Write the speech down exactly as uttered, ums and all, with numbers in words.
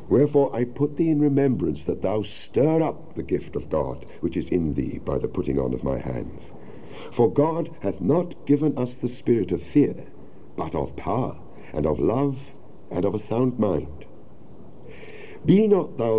Wherefore I put thee in remembrance that thou stir up the gift of God which is in thee by the putting on of my hands. For God hath not given us the spirit of fear, but of power, and of love, and of a sound mind. Be not thou